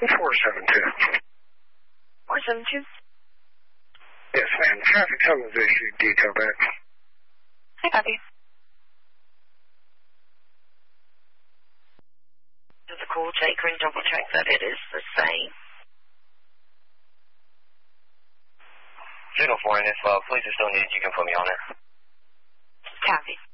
472. 472? Yes, ma'am. Traffic television detail back. Hi, copy. Does the call taker and double check that it is the same? Signal 4, and if police is still needed, you can put me on it. Copy.